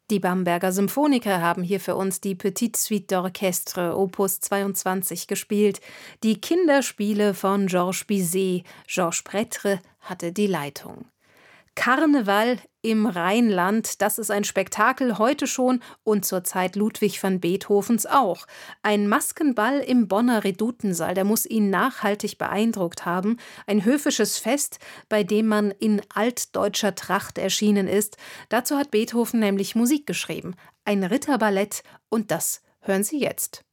Die Bamberger Symphoniker haben hier für uns die Petite Suite d'Orchestre Opus 22 gespielt. Die Kinderspiele von Georges Bizet. Georges Prêtre hatte die Leitung. Karneval im Rheinland, das ist ein Spektakel heute schon und zur Zeit Ludwig van Beethovens auch. Ein Maskenball im Bonner Redutensaal, der muss ihn nachhaltig beeindruckt haben. Ein höfisches Fest, bei dem man in altdeutscher Tracht erschienen ist. Dazu hat Beethoven nämlich Musik geschrieben. Ein Ritterballett und das hören Sie jetzt.